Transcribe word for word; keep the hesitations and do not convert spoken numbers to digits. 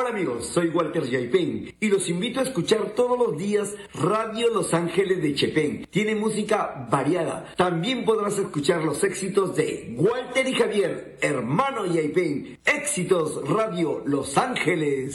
Hola amigos, soy Walter Yaipen y los invito a escuchar todos los días Radio Los Ángeles de Chepén. Tiene música variada. También podrás escuchar los éxitos de Walter y Javier, hermano Yaipen. Éxitos Radio Los Ángeles.